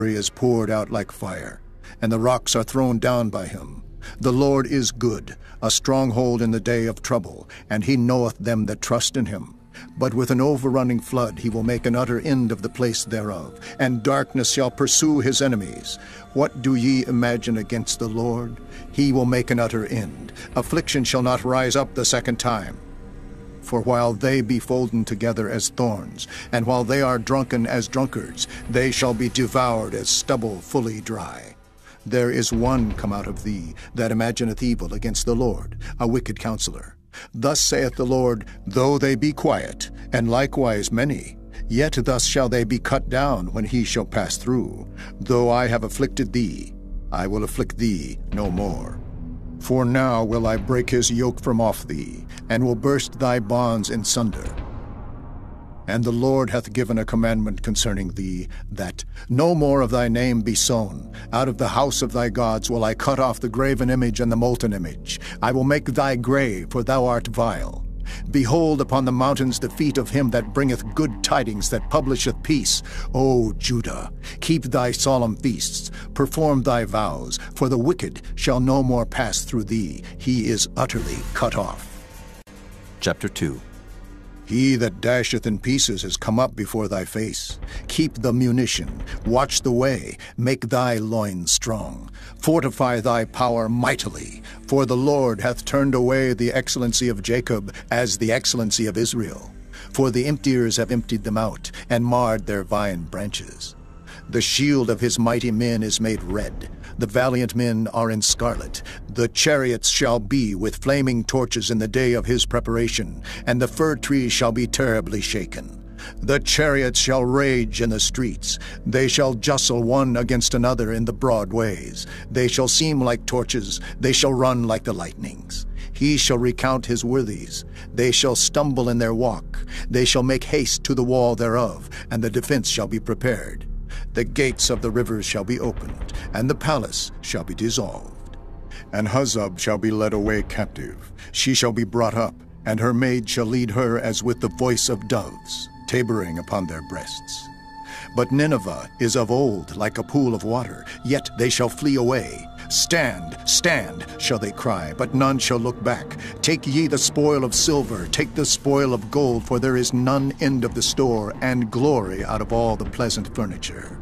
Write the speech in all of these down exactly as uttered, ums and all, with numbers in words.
is poured out like fire, and the rocks are thrown down by him. The Lord is good, a stronghold in the day of trouble, and he knoweth them that trust in him. But with an overrunning flood he will make an utter end of the place thereof, and darkness shall pursue his enemies. What do ye imagine against the Lord? He will make an utter end. Affliction shall not rise up the second time. For while they be folden together as thorns, and while they are drunken as drunkards, they shall be devoured as stubble fully dry. There is one come out of thee that imagineth evil against the Lord, a wicked counselor. Thus saith the Lord, though they be quiet, and likewise many, yet thus shall they be cut down when he shall pass through. Though I have afflicted thee, I will afflict thee no more. For now will I break his yoke from off thee, and will burst thy bonds in sunder. And the Lord hath given a commandment concerning thee, that no more of thy name be sown. Out of the house of thy gods will I cut off the graven image and the molten image. I will make thy grave, for thou art vile. Behold upon the mountains the feet of him that bringeth good tidings, that publisheth peace. O Judah, keep thy solemn feasts, perform thy vows, for the wicked shall no more pass through thee. He is utterly cut off. Chapter two. He that dasheth in pieces is come up before thy face. Keep the munition, watch the way, make thy loins strong. Fortify thy power mightily, for the Lord hath turned away the excellency of Jacob as the excellency of Israel. For the emptiers have emptied them out, and marred their vine branches. The shield of his mighty men is made red. The valiant men are in scarlet. The chariots shall be with flaming torches in the day of his preparation, and the fir trees shall be terribly shaken. The chariots shall rage in the streets. They shall justle one against another in the broad ways. They shall seem like torches. They shall run like the lightnings. He shall recount his worthies. They shall stumble in their walk. They shall make haste to the wall thereof, and the defense shall be prepared. The gates of the rivers shall be opened, and the palace shall be dissolved. And Huzzab shall be led away captive. She shall be brought up, and her maid shall lead her as with the voice of doves, tabering upon their breasts. But Nineveh is of old like a pool of water, yet they shall flee away. Stand, stand, shall they cry, but none shall look back. Take ye the spoil of silver, take the spoil of gold, for there is none end of the store, and glory out of all the pleasant furniture.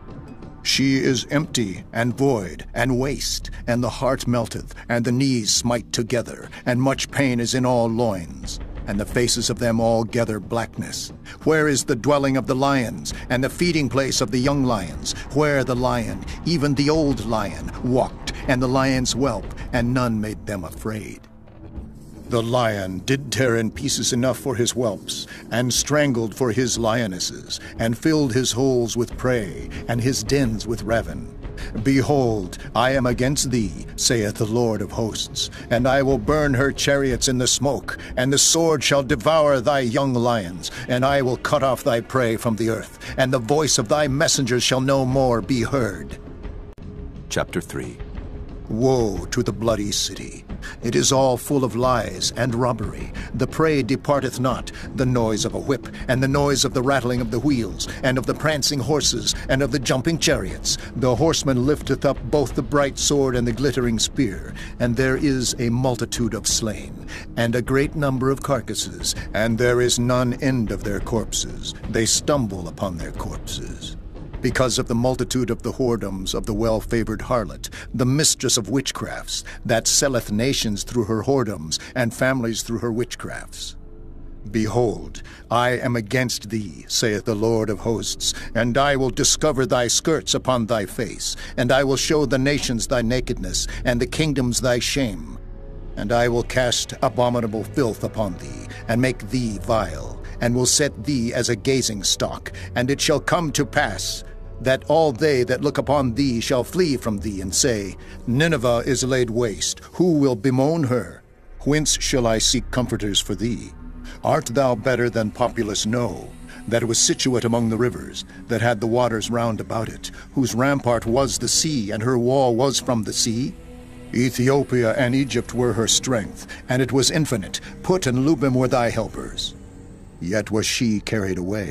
She is empty and void and waste, and the heart melteth, and the knees smite together, and much pain is in all loins, and the faces of them all gather blackness. Where is the dwelling of the lions, and the feeding place of the young lions? Where the lion, even the old lion, walked, and the lion's whelp, and none made them afraid? The lion did tear in pieces enough for his whelps, and strangled for his lionesses, and filled his holes with prey, and his dens with ravin. Behold, I am against thee, saith the Lord of hosts, and I will burn her chariots in the smoke, and the sword shall devour thy young lions, and I will cut off thy prey from the earth, and the voice of thy messengers shall no more be heard. Chapter three. Woe to the bloody city! It is all full of lies and robbery. The prey departeth not, the noise of a whip, and the noise of the rattling of the wheels, and of the prancing horses, and of the jumping chariots. The horseman lifteth up both the bright sword and the glittering spear, and there is a multitude of slain, and a great number of carcasses, and there is none end of their corpses. They stumble upon their corpses. Because of the multitude of the whoredoms of the well-favored harlot, the mistress of witchcrafts, that selleth nations through her whoredoms, and families through her witchcrafts. Behold, I am against thee, saith the Lord of hosts, and I will discover thy skirts upon thy face, and I will show the nations thy nakedness, and the kingdoms thy shame. And I will cast abominable filth upon thee, and make thee vile, and will set thee as a gazing stock. And it shall come to pass that all they that look upon thee shall flee from thee, and say, Nineveh is laid waste. Who will bemoan her? Whence shall I seek comforters for thee? Art thou better than Populus No, that was situate among the rivers, that had the waters round about it, whose rampart was the sea, and her wall was from the sea? Ethiopia and Egypt were her strength, and it was infinite. Put and Lubim were thy helpers. Yet was she carried away.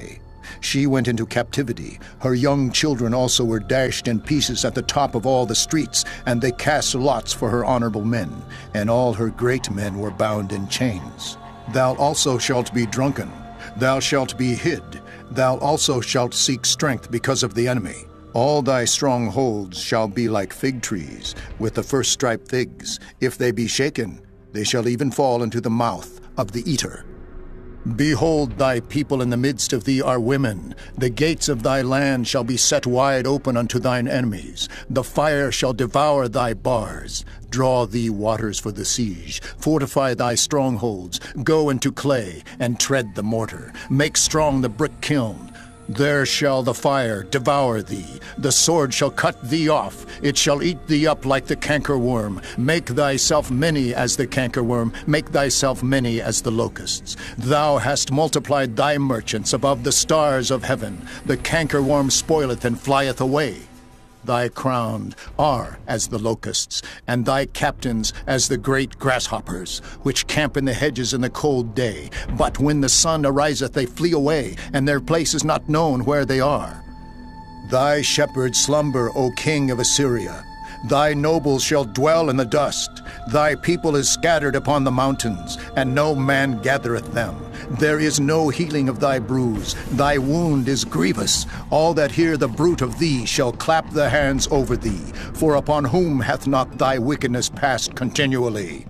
She went into captivity. Her young children also were dashed in pieces at the top of all the streets, and they cast lots for her honorable men, and all her great men were bound in chains. Thou also shalt be drunken, thou shalt be hid, thou also shalt seek strength because of the enemy. All thy strongholds shall be like fig trees, with the first striped figs. If they be shaken, they shall even fall into the mouth of the eater. Behold, thy people in the midst of thee are women. The gates of thy land shall be set wide open unto thine enemies. The fire shall devour thy bars. Draw thee waters for the siege. Fortify thy strongholds. Go into clay, and tread the mortar. Make strong the brick kiln. There shall the fire devour thee. The sword shall cut thee off. It shall eat thee up like the cankerworm. Make thyself many as the cankerworm. Make thyself many as the locusts. Thou hast multiplied thy merchants above the stars of heaven. The cankerworm spoileth and flieth away. Thy crowned are as the locusts, and thy captains as the great grasshoppers, which camp in the hedges in the cold day. But when the sun ariseth, they flee away, and their place is not known where they are. Thy shepherds slumber, O king of Assyria. Thy nobles shall dwell in the dust. Thy people is scattered upon the mountains, and no man gathereth them. There is no healing of thy bruise. Thy wound is grievous. All that hear the bruit of thee shall clap their hands over thee. For upon whom hath not thy wickedness passed continually?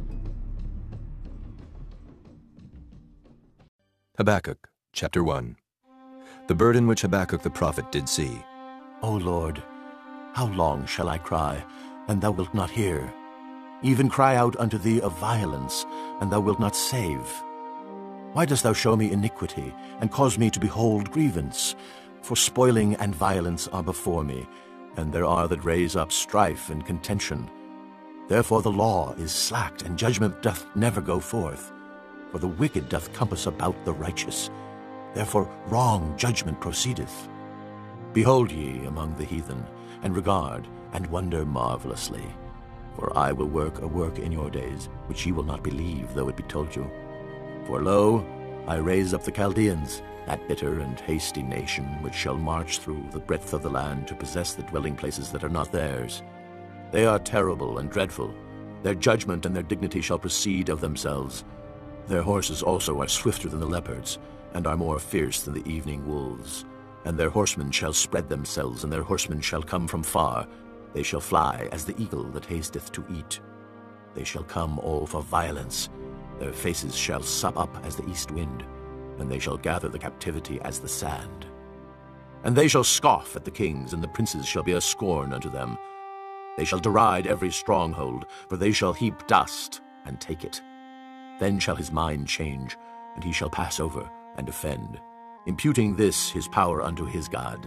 Habakkuk, chapter one. The burden which Habakkuk the prophet did see. O Lord, how long shall I cry, and thou wilt not hear? Even cry out unto thee of violence, and thou wilt not save. Why dost thou show me iniquity, and cause me to behold grievance? For spoiling and violence are before me, and there are that raise up strife and contention. Therefore the law is slacked, and judgment doth never go forth. For the wicked doth compass about the righteous. Therefore wrong judgment proceedeth. Behold ye among the heathen, and regard, and wonder marvelously. For I will work a work in your days, which ye will not believe, though it be told you. For lo, I raise up the Chaldeans, that bitter and hasty nation, which shall march through the breadth of the land to possess the dwelling places that are not theirs. They are terrible and dreadful. Their judgment and their dignity shall proceed of themselves. Their horses also are swifter than the leopards, and are more fierce than the evening wolves. And their horsemen shall spread themselves, and their horsemen shall come from far. They shall fly as the eagle that hasteth to eat. They shall come all for violence. Their faces shall sup up as the east wind, and they shall gather the captivity as the sand. And they shall scoff at the kings, and the princes shall be a scorn unto them. They shall deride every stronghold, for they shall heap dust and take it. Then shall his mind change, and he shall pass over and offend, imputing this his power unto his God.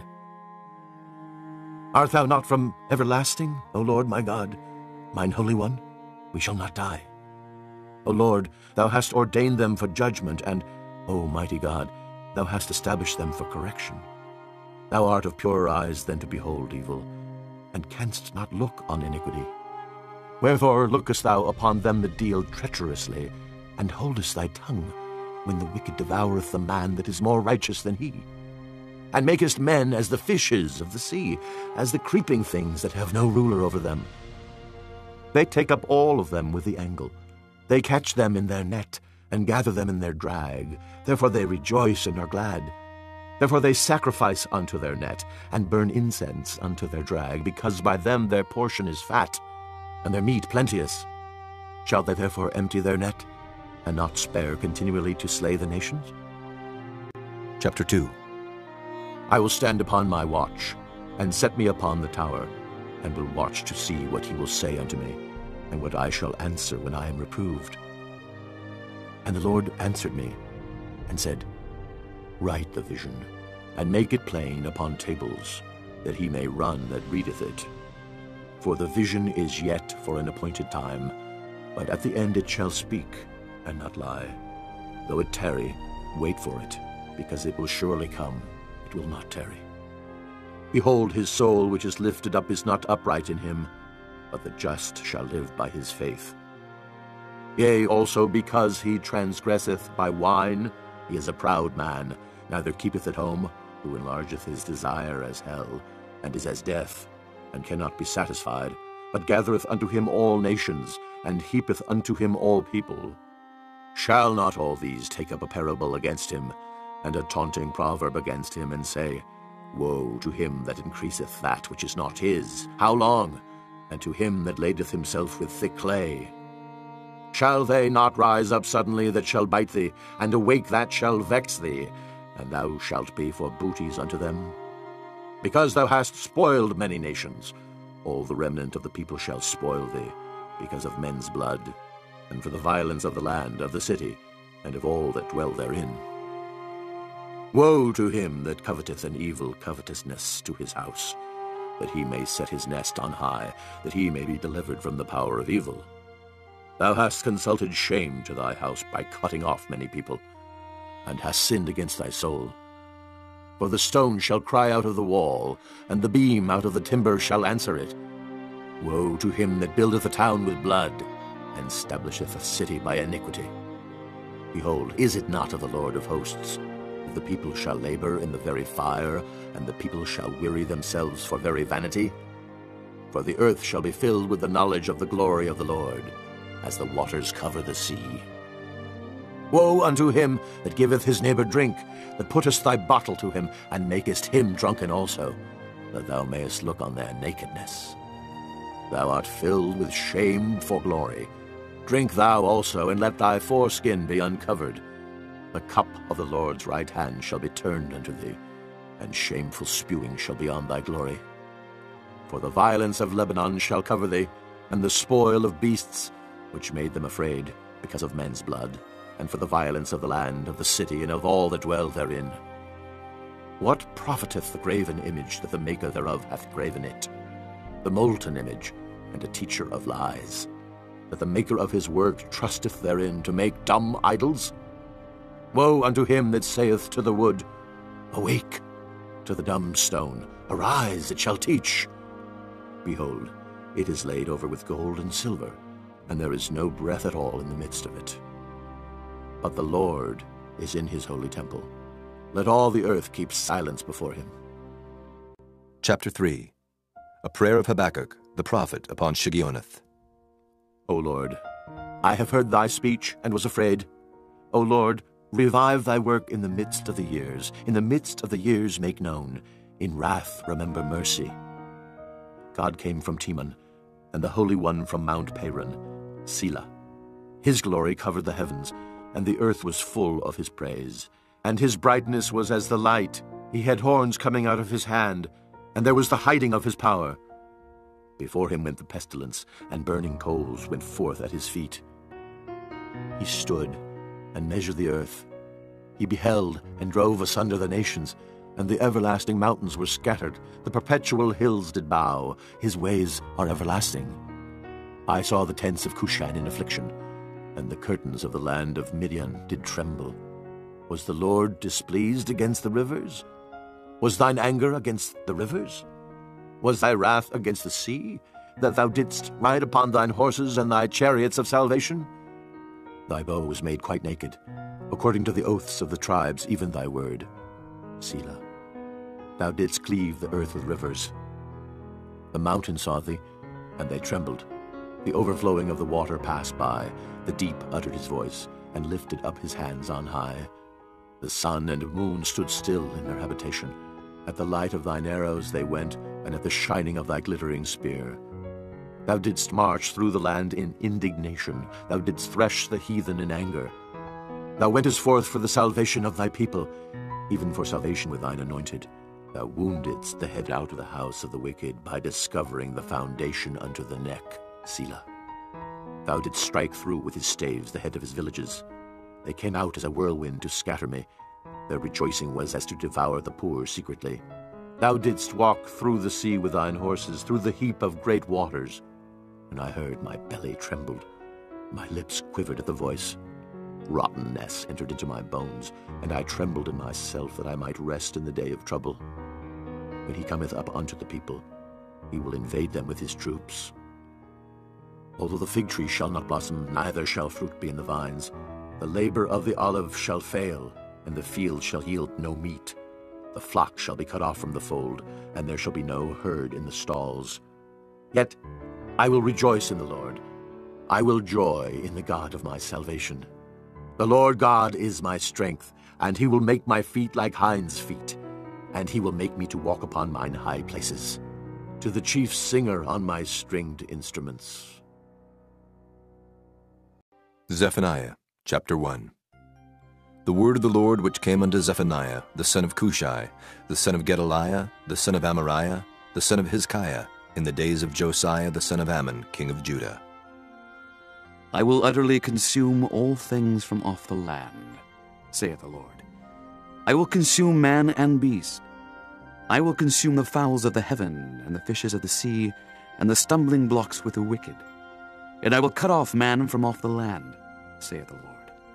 Art thou not from everlasting, O Lord my God, mine Holy One? We shall not die. O Lord, thou hast ordained them for judgment, and, O mighty God, thou hast established them for correction. Thou art of purer eyes than to behold evil, and canst not look on iniquity. Wherefore lookest thou upon them that deal treacherously, and holdest thy tongue, when the wicked devoureth the man that is more righteous than he? And makest men as the fishes of the sea, as the creeping things that have no ruler over them. They take up all of them with the angle. They catch them in their net, and gather them in their drag. Therefore they rejoice and are glad. Therefore they sacrifice unto their net, and burn incense unto their drag, because by them their portion is fat, and their meat plenteous. Shall they therefore empty their net, and not spare continually to slay the nations? Chapter two. I will stand upon my watch, and set me upon the tower, and will watch to see what he will say unto me, and what I shall answer when I am reproved. And the Lord answered me, and said, Write the vision, and make it plain upon tables, that he may run that readeth it. For the vision is yet for an appointed time, but at the end it shall speak, and not lie. Though it tarry, wait for it, because it will surely come, it will not tarry. Behold, his soul which is lifted up is not upright in him, but the just shall live by his faith. Yea, also because he transgresseth by wine, he is a proud man, neither keepeth at home, who enlargeth his desire as hell, and is as death, and cannot be satisfied, but gathereth unto him all nations, and heapeth unto him all people. Shall not all these take up a parable against him, and a taunting proverb against him, and say, Woe to him that increaseth that which is not his! How long? And to him that ladeth himself with thick clay. Shall they not rise up suddenly that shall bite thee, and awake that shall vex thee, and thou shalt be for booties unto them? Because thou hast spoiled many nations, all the remnant of the people shall spoil thee, because of men's blood, and for the violence of the land, of the city, and of all that dwell therein. Woe to him that coveteth an evil covetousness to his house, that he may set his nest on high, that he may be delivered from the power of evil. Thou hast consulted shame to thy house by cutting off many people, and hast sinned against thy soul. For the stone shall cry out of the wall, and the beam out of the timber shall answer it. Woe to him that buildeth a town with blood, and stablisheth a city by iniquity. Behold, is it not of the Lord of hosts? The people shall labor in the very fire, and the people shall weary themselves for very vanity. For the earth shall be filled with the knowledge of the glory of the Lord, as the waters cover the sea. Woe unto him that giveth his neighbor drink, that puttest thy bottle to him, and makest him drunken also, that thou mayest look on their nakedness. Thou art filled with shame for glory. Drink thou also, and let thy foreskin be uncovered. The cup of the Lord's right hand shall be turned unto thee, and shameful spewing shall be on thy glory. For the violence of Lebanon shall cover thee, and the spoil of beasts, which made them afraid, because of men's blood, and for the violence of the land, of the city, and of all that dwell therein. What profiteth the graven image that the maker thereof hath graven it? The molten image, and a teacher of lies, that the maker of his work trusteth therein to make dumb idols? Woe unto him that saith to the wood, Awake! To the dumb stone, Arise, it shall teach. Behold, it is laid over with gold and silver, and there is no breath at all in the midst of it. But the Lord is in his holy temple. Let all the earth keep silence before him. Chapter three. A prayer of Habakkuk, the prophet, upon Shigionoth. O Lord, I have heard thy speech, and was afraid. O Lord, revive thy work in the midst of the years. In the midst of the years make known. In wrath remember mercy. God came from Teman, and the Holy One from Mount Paran, Selah. His glory covered the heavens, and the earth was full of his praise. And his brightness was as the light. He had horns coming out of his hand, and there was the hiding of his power. Before him went the pestilence, and burning coals went forth at his feet. He stood and measured the earth. He beheld and drove asunder the nations, and the everlasting mountains were scattered. The perpetual hills did bow. His ways are everlasting. I saw the tents of Cushan in affliction, and the curtains of the land of Midian did tremble. Was the Lord displeased against the rivers? Was thine anger against the rivers? Was thy wrath against the sea, that thou didst ride upon thine horses and thy chariots of salvation? Thy bow was made quite naked, according to the oaths of the tribes, even thy word. Selah. Thou didst cleave the earth with rivers. The mountains saw thee, and they trembled. The overflowing of the water passed by. The deep uttered his voice, and lifted up his hands on high. The sun and moon stood still in their habitation. At the light of thine arrows they went, and at the shining of thy glittering spear. Thou didst march through the land in indignation. Thou didst thresh the heathen in anger. Thou wentest forth for the salvation of thy people, even for salvation with thine anointed. Thou woundedst the head out of the house of the wicked by discovering the foundation unto the neck. Selah. Thou didst strike through with his staves the head of his villages. They came out as a whirlwind to scatter me. Their rejoicing was as to devour the poor secretly. Thou didst walk through the sea with thine horses, through the heap of great waters. And I heard my belly trembled. My lips quivered at the voice. Rottenness entered into my bones, and I trembled in myself that I might rest in the day of trouble. When he cometh up unto the people, he will invade them with his troops. Although the fig tree shall not blossom, neither shall fruit be in the vines, the labor of the olive shall fail, and the field shall yield no meat. The flock shall be cut off from the fold, and there shall be no herd in the stalls. Yet I will rejoice in the Lord. I will joy in the God of my salvation. The Lord God is my strength, and he will make my feet like hinds' feet, and he will make me to walk upon mine high places, to the chief singer on my stringed instruments. Zephaniah chapter one. The word of the Lord which came unto Zephaniah, the son of Cushai, the son of Gedaliah, the son of Amariah, the son of Hizkiah, in the days of Josiah the son of Ammon, king of Judah. I will utterly consume all things from off the land, saith the Lord. I will consume man and beast. I will consume the fowls of the heaven, and the fishes of the sea, and the stumbling blocks with the wicked. And I will cut off man from off the land, saith the Lord.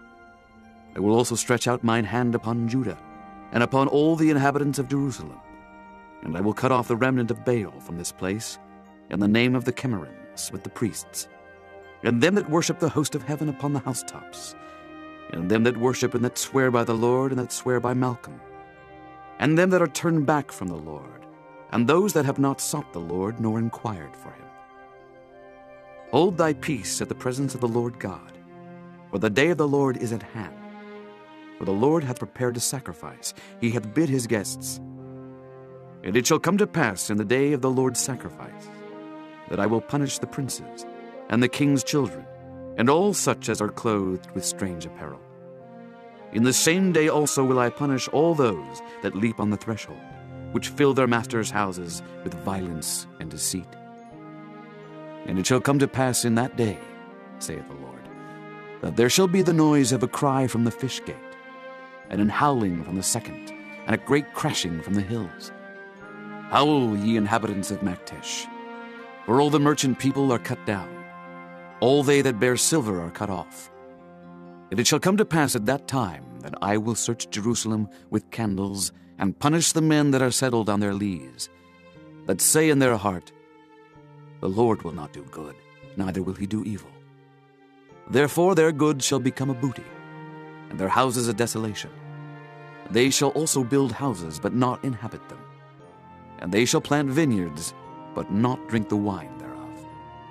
I will also stretch out mine hand upon Judah, and upon all the inhabitants of Jerusalem. And I will cut off the remnant of Baal from this place, in the name of the Chemarims with the priests, and them that worship the host of heaven upon the housetops, and them that worship and that swear by the Lord and that swear by Malcham, and them that are turned back from the Lord, and those that have not sought the Lord nor inquired for him. Hold thy peace at the presence of the Lord God, for the day of the Lord is at hand. For the Lord hath prepared a sacrifice, he hath bid his guests. And it shall come to pass in the day of the Lord's sacrifice, that I will punish the princes, and the king's children, and all such as are clothed with strange apparel. In the same day also will I punish all those that leap on the threshold, which fill their masters' houses with violence and deceit. And it shall come to pass in that day, saith the Lord, that there shall be the noise of a cry from the fish gate, and an howling from the second, and a great crashing from the hills. Howl, ye inhabitants of Maktesh, for all the merchant people are cut down, all they that bear silver are cut off. And it shall come to pass at that time that I will search Jerusalem with candles, and punish the men that are settled on their lees, that say in their heart, The Lord will not do good, neither will he do evil. Therefore their goods shall become a booty, and their houses a desolation. They shall also build houses, but not inhabit them. And they shall plant vineyards, but not drink the wine thereof.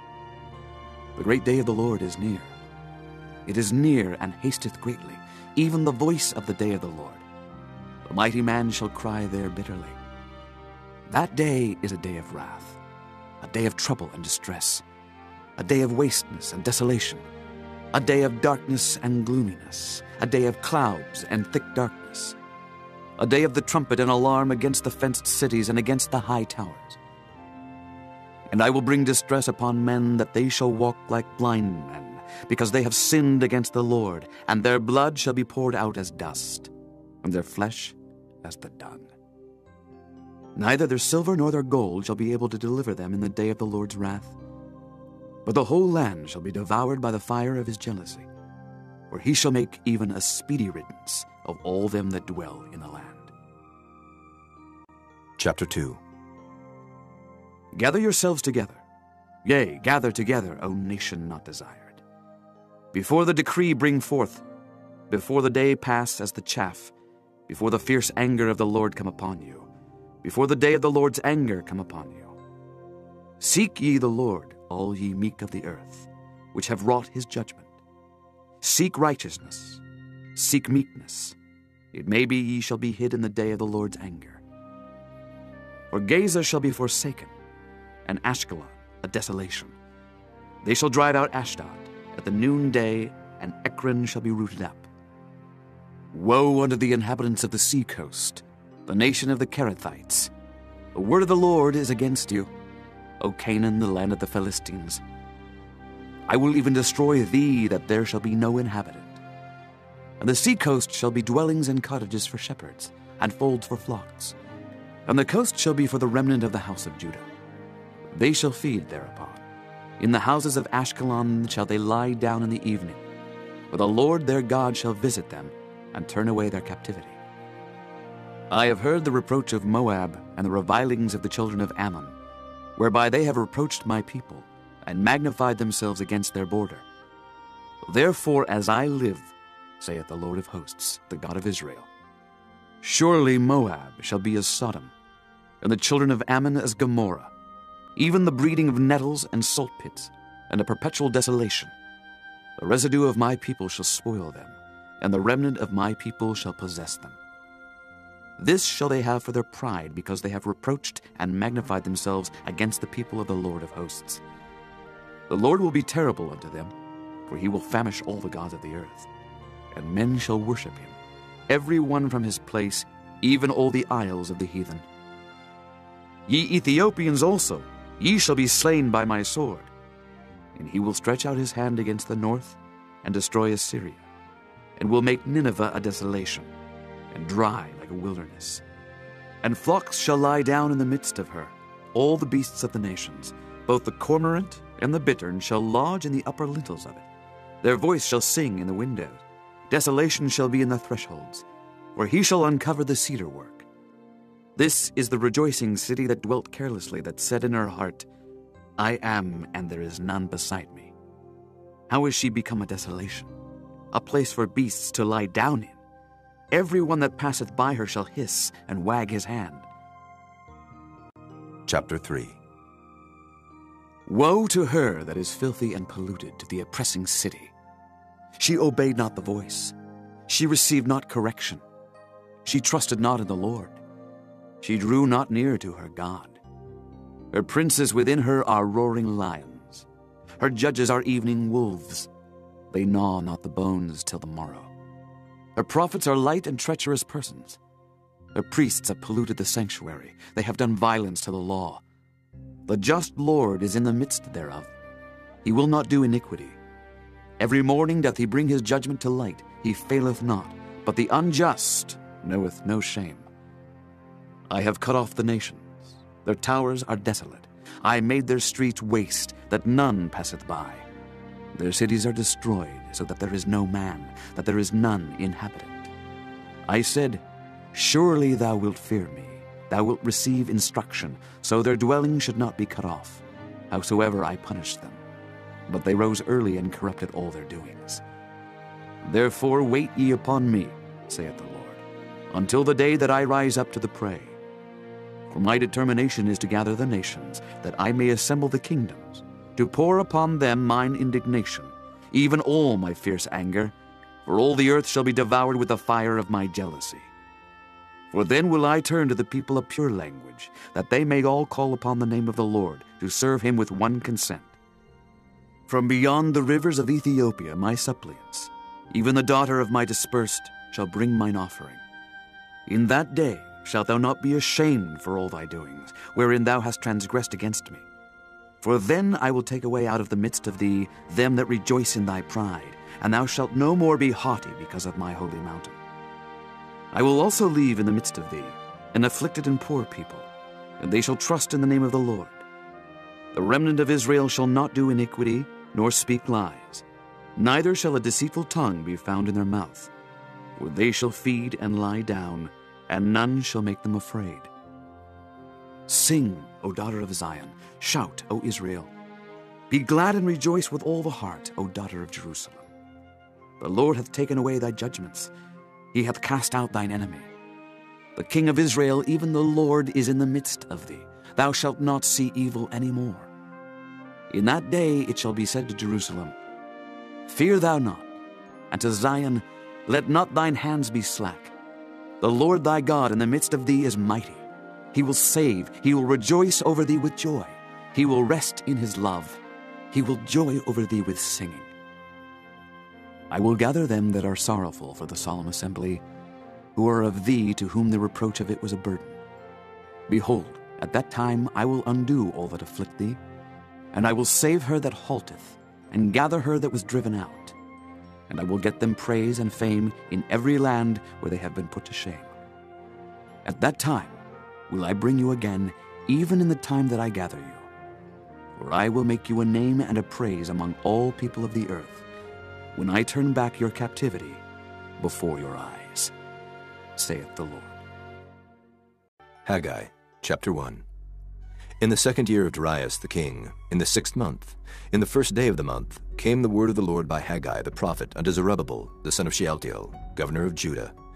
The great day of the Lord is near. It is near and hasteth greatly, even the voice of the day of the Lord. The mighty man shall cry there bitterly. That day is a day of wrath, a day of trouble and distress, a day of wasteness and desolation, a day of darkness and gloominess, a day of clouds and thick darkness, a day of the trumpet and alarm against the fenced cities and against the high towers. And I will bring distress upon men, that they shall walk like blind men, because they have sinned against the Lord, and their blood shall be poured out as dust, and their flesh as the dung. Neither their silver nor their gold shall be able to deliver them in the day of the Lord's wrath. But the whole land shall be devoured by the fire of his jealousy, for he shall make even a speedy riddance of all them that dwell in the land. Chapter two. Gather yourselves together, yea, gather together, O nation not desired. Before the decree bring forth, before the day pass as the chaff, before the fierce anger of the Lord come upon you, before the day of the Lord's anger come upon you. Seek ye the Lord, all ye meek of the earth, which have wrought his judgment. Seek righteousness, seek meekness. It may be ye shall be hid in the day of the Lord's anger. For Gaza shall be forsaken, and Ashkelon a desolation. They shall drive out Ashdod at the noonday, and Ekron shall be rooted up. Woe unto the inhabitants of the sea coast, the nation of the Kerethites. The word of the Lord is against you, O Canaan, the land of the Philistines. I will even destroy thee, that there shall be no inhabitant. And the sea coast shall be dwellings and cottages for shepherds, and folds for flocks. And the coast shall be for the remnant of the house of Judah. They shall feed thereupon. In the houses of Ashkelon shall they lie down in the evening, for the Lord their God shall visit them, and turn away their captivity. I have heard the reproach of Moab, and the revilings of the children of Ammon, whereby they have reproached my people, and magnified themselves against their border. Therefore, as I live, saith the Lord of hosts, the God of Israel, Surely Moab shall be as Sodom, and the children of Ammon as Gomorrah, even the breeding of nettles and salt pits, and a perpetual desolation. The residue of my people shall spoil them, and the remnant of my people shall possess them. This shall they have for their pride, because they have reproached and magnified themselves against the people of the Lord of hosts. The Lord will be terrible unto them, for he will famish all the gods of the earth, and men shall worship him, every one from his place, even all the isles of the heathen. Ye Ethiopians also, ye shall be slain by my sword. And he will stretch out his hand against the north, and destroy Assyria, and will make Nineveh a desolation, and dry like a wilderness. And flocks shall lie down in the midst of her, all the beasts of the nations, both the cormorant and the bittern shall lodge in the upper lintels of it. Their voice shall sing in the windows. Desolation shall be in the thresholds, where he shall uncover the cedar work. This is the rejoicing city that dwelt carelessly, that said in her heart, I am, and there is none beside me. How is she become a desolation, a place for beasts to lie down in? Every one that passeth by her shall hiss and wag his hand. Chapter three. Woe to her that is filthy and polluted, to the oppressing city. She obeyed not the voice. She received not correction. She trusted not in the Lord. She drew not near to her God. Her princes within her are roaring lions. Her judges are evening wolves. They gnaw not the bones till the morrow. Her prophets are light and treacherous persons. Her priests have polluted the sanctuary. They have done violence to the law. The just Lord is in the midst thereof. He will not do iniquity. Every morning doth he bring his judgment to light. He faileth not, but the unjust knoweth no shame. I have cut off the nations. Their towers are desolate. I made their streets waste, that none passeth by. Their cities are destroyed, so that there is no man, that there is none inhabitant. I said, Surely thou wilt fear me. Thou wilt receive instruction, so their dwelling should not be cut off, howsoever I punished them. But they rose early and corrupted all their doings. Therefore wait ye upon me, saith the Lord, until the day that I rise up to the prey. For my determination is to gather the nations, that I may assemble the kingdoms, to pour upon them mine indignation, even all my fierce anger, for all the earth shall be devoured with the fire of my jealousy. For then will I turn to the people a pure language, that they may all call upon the name of the Lord, to serve him with one consent. From beyond the rivers of Ethiopia my suppliants, even the daughter of my dispersed, shall bring mine offering. In that day shalt thou not be ashamed for all thy doings, wherein thou hast transgressed against me. For then I will take away out of the midst of thee them that rejoice in thy pride, and thou shalt no more be haughty because of my holy mountain. I will also leave in the midst of thee an afflicted and poor people, and they shall trust in the name of the Lord. The remnant of Israel shall not do iniquity, nor speak lies, neither shall a deceitful tongue be found in their mouth. For they shall feed and lie down, and none shall make them afraid. Sing, O daughter of Zion, shout, O Israel. Be glad and rejoice with all the heart, O daughter of Jerusalem. The Lord hath taken away thy judgments. He hath cast out thine enemy. The King of Israel, even the Lord, is in the midst of thee. Thou shalt not see evil any more. In that day it shall be said to Jerusalem, Fear thou not, and to Zion, Let not thine hands be slack. The Lord thy God in the midst of thee is mighty. He will save, he will rejoice over thee with joy. He will rest in his love. He will joy over thee with singing. I will gather them that are sorrowful for the solemn assembly, who are of thee, to whom the reproach of it was a burden. Behold, at that time I will undo all that afflict thee, and I will save her that halteth, and gather her that was driven out. And I will get them praise and fame in every land where they have been put to shame. At that time will I bring you again, even in the time that I gather you. For I will make you a name and a praise among all people of the earth, when I turn back your captivity before your eyes, saith the Lord. Haggai, chapter one. In the second year of Darius the king, in the sixth month, in the first day of the month, came the word of the Lord by Haggai the prophet unto Zerubbabel, the son of Shealtiel, governor of Judah,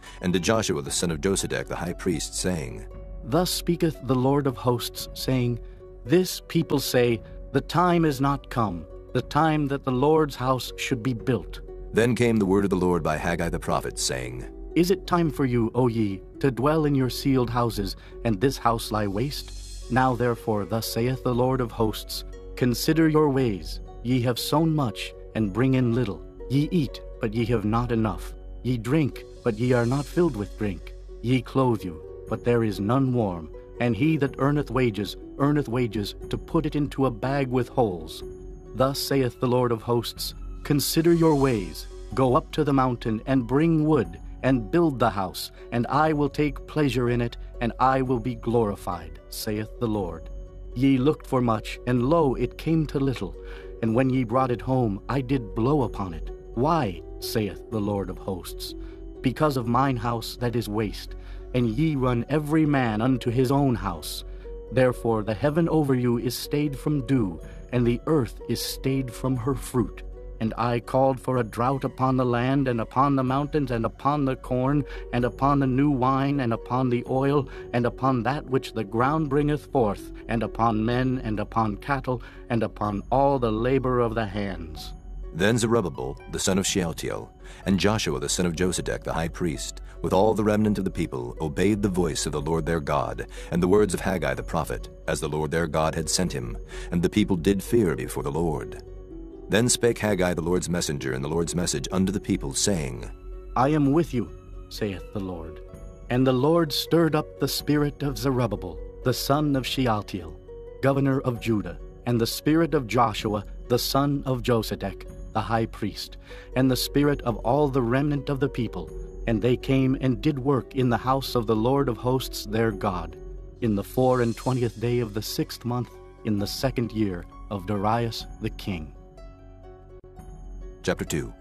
and to Joshua the son of Josedech the high priest, saying, Thus speaketh the Lord of hosts, saying, This people say, The time is not come, the time that the Lord's house should be built. Then came the word of the Lord by Haggai the prophet, saying, Is it time for you, O ye, to dwell in your sealed houses, and this house lie waste? Now therefore, thus saith the Lord of hosts, Consider your ways. Ye have sown much, and bring in little. Ye eat, but ye have not enough. Ye drink, but ye are not filled with drink. Ye clothe you, but there is none warm. And he that earneth wages, earneth wages to put it into a bag with holes. Thus saith the Lord of hosts, Consider your ways. Go up to the mountain, and bring wood, and build the house, and I will take pleasure in it, and I will be glorified, saith the Lord. Ye looked for much, and lo, it came to little. And when ye brought it home, I did blow upon it. Why, saith the Lord of hosts? Because of mine house that is waste, and ye run every man unto his own house. Therefore the heaven over you is stayed from dew, and the earth is stayed from her fruit. And I called for a drought upon the land, and upon the mountains, and upon the corn, and upon the new wine, and upon the oil, and upon that which the ground bringeth forth, and upon men, and upon cattle, and upon all the labor of the hands. Then Zerubbabel the son of Shealtiel, and Joshua the son of Josedech the high priest, with all the remnant of the people, obeyed the voice of the Lord their God, and the words of Haggai the prophet, as the Lord their God had sent him, and the people did fear before the Lord. Then spake Haggai the Lord's messenger in the Lord's message unto the people, saying, I am with you, saith the Lord. And the Lord stirred up the spirit of Zerubbabel, the son of Shealtiel, governor of Judah, and the spirit of Joshua, the son of Josedech, the high priest, and the spirit of all the remnant of the people. And they came and did work in the house of the Lord of hosts their God, in the four and twentieth day of the sixth month, in the second year of Darius the king. Chapter two.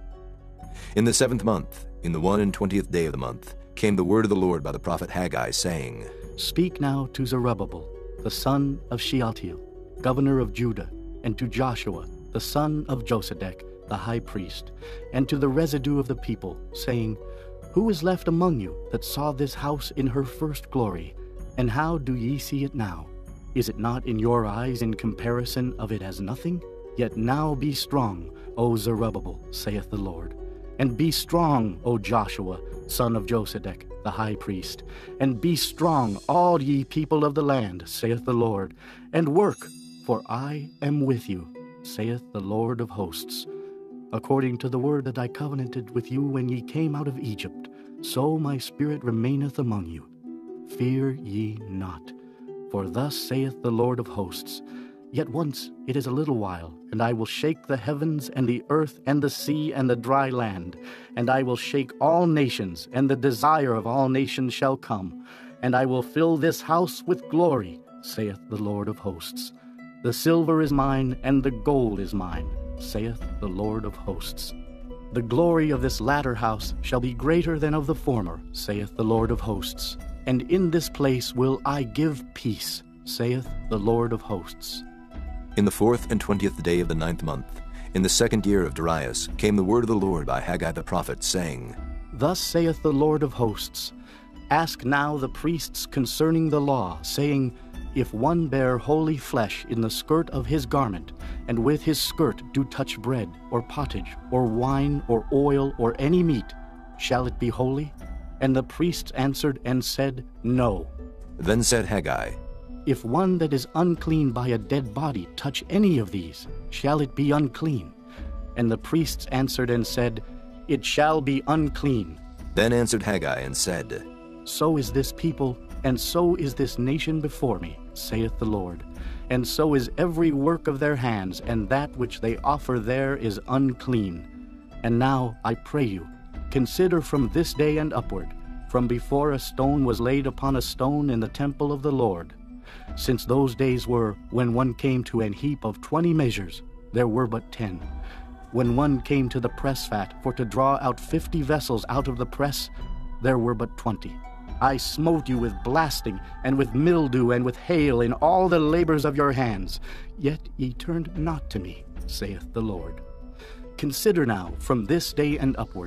In the seventh month, in the one and twentieth day of the month, came the word of the Lord by the prophet Haggai, saying, Speak now to Zerubbabel, the son of Shealtiel, governor of Judah, and to Joshua, the son of Josedech, the high priest, and to the residue of the people, saying, Who is left among you that saw this house in her first glory? And how do ye see it now? Is it not in your eyes in comparison of it as nothing? Yet now be strong, O Zerubbabel, saith the Lord. And be strong, O Joshua, son of Josedech, the high priest. And be strong, all ye people of the land, saith the Lord. And work, for I am with you, saith the Lord of hosts. According to the word that I covenanted with you when ye came out of Egypt, so my spirit remaineth among you. Fear ye not. For thus saith the Lord of hosts, Yet once it is a little while, and I will shake the heavens and the earth and the sea and the dry land, and I will shake all nations, and the desire of all nations shall come, and I will fill this house with glory, saith the Lord of hosts. The silver is mine, and the gold is mine, saith the Lord of hosts. The glory of this latter house shall be greater than of the former, saith the Lord of hosts. And in this place will I give peace, saith the Lord of hosts. In the fourth and twentieth day of the ninth month, in the second year of Darius, came the word of the Lord by Haggai the prophet, saying, Thus saith the Lord of hosts, Ask now the priests concerning the law, saying, If one bear holy flesh in the skirt of his garment, and with his skirt do touch bread, or pottage, or wine, or oil, or any meat, shall it be holy? And the priests answered and said, No. Then said Haggai, If one that is unclean by a dead body touch any of these, shall it be unclean? And the priests answered and said, It shall be unclean. Then answered Haggai and said, So is this people, and so is this nation before me, saith the Lord. And so is every work of their hands, and that which they offer there is unclean. And now, I pray you, consider from this day and upward, from before a stone was laid upon a stone in the temple of the Lord. Since those days were, when one came to an heap of twenty measures, there were but ten. When one came to the press vat for to draw out fifty vessels out of the press, there were but twenty. I smote you with blasting, and with mildew, and with hail in all the labors of your hands. Yet ye turned not to me, saith the Lord. Consider now from this day and upward,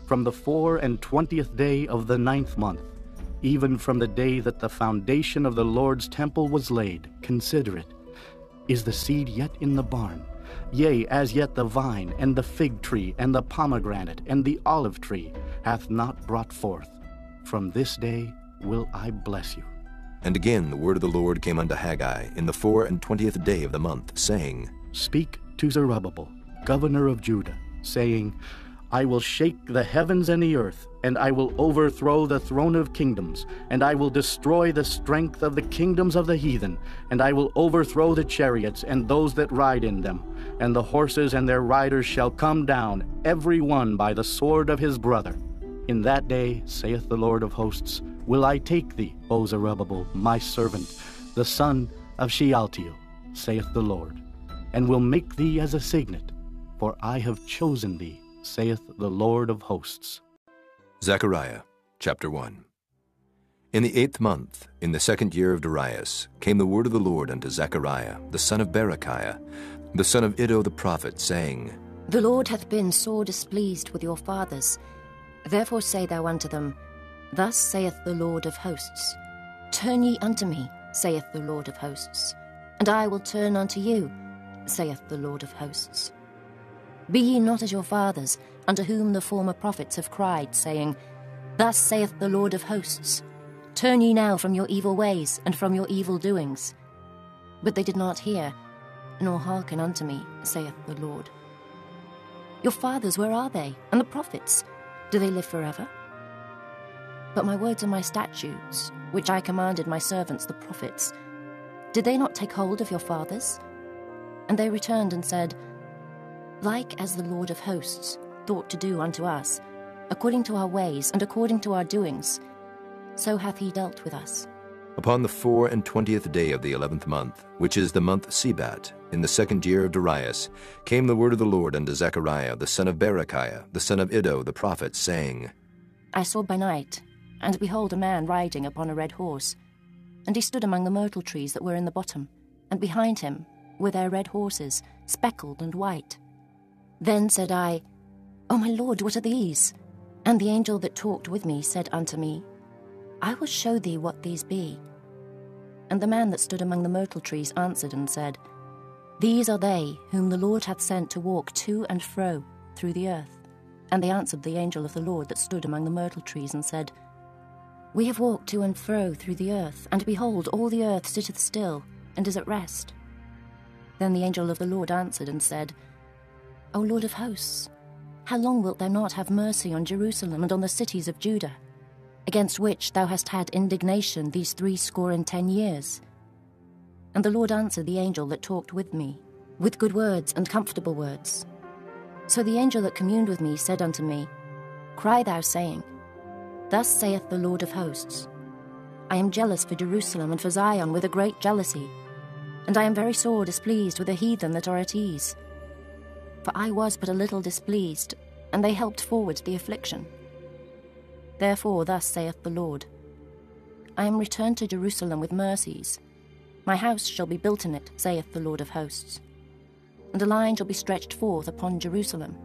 from the four and twentieth day of the ninth month, even from the day that the foundation of the Lord's temple was laid, consider it. Is the seed yet in the barn? Yea, as yet the vine, and the fig tree, and the pomegranate, and the olive tree hath not brought forth. From this day will I bless you. And again the word of the Lord came unto Haggai in the four and twentieth day of the month, saying, Speak to Zerubbabel, governor of Judah, saying, I will shake the heavens and the earth, and I will overthrow the throne of kingdoms, and I will destroy the strength of the kingdoms of the heathen, and I will overthrow the chariots and those that ride in them, and the horses and their riders shall come down, every one by the sword of his brother. In that day, saith the Lord of hosts, will I take thee, O Zerubbabel, my servant, the son of Shealtiel, saith the Lord, and will make thee as a signet, for I have chosen thee, saith the Lord of hosts. Zechariah chapter one. In the eighth month, in the second year of Darius, came the word of the Lord unto Zechariah, the son of Berechiah, the son of Iddo the prophet, saying, The Lord hath been sore displeased with your fathers. Therefore say thou unto them, Thus saith the Lord of hosts, Turn ye unto me, saith the Lord of hosts, and I will turn unto you, saith the Lord of hosts. Be ye not as your fathers, unto whom the former prophets have cried, saying, Thus saith the Lord of hosts, Turn ye now from your evil ways, and from your evil doings. But they did not hear, nor hearken unto me, saith the Lord. Your fathers, where are they? And the prophets, do they live forever? But my words and my statutes, which I commanded my servants the prophets, did they not take hold of your fathers? And they returned and said, Like as the Lord of hosts thought to do unto us, according to our ways and according to our doings, so hath he dealt with us. Upon the four and twentieth day of the eleventh month, which is the month Sebat, in the second year of Darius, came the word of the Lord unto Zechariah, the son of Berechiah, the son of Iddo the prophet, saying, I saw by night, and behold a man riding upon a red horse, and he stood among the myrtle trees that were in the bottom, and behind him were their red horses, speckled and white. Then said I, O my Lord, what are these? And the angel that talked with me said unto me, I will show thee what these be. And the man that stood among the myrtle trees answered and said, These are they whom the Lord hath sent to walk to and fro through the earth. And they answered the angel of the Lord that stood among the myrtle trees and said, We have walked to and fro through the earth, and behold, all the earth sitteth still, and is at rest. Then the angel of the Lord answered and said, O Lord of hosts, how long wilt thou not have mercy on Jerusalem and on the cities of Judah, against which thou hast had indignation these threescore and ten years? And the Lord answered the angel that talked with me, with good words and comfortable words. So the angel that communed with me said unto me, Cry thou, saying, Thus saith the Lord of hosts, I am jealous for Jerusalem and for Zion with a great jealousy, and I am very sore displeased with the heathen that are at ease. For I was but a little displeased, and they helped forward the affliction. Therefore thus saith the Lord, I am returned to Jerusalem with mercies. My house shall be built in it, saith the Lord of hosts, and a line shall be stretched forth upon Jerusalem.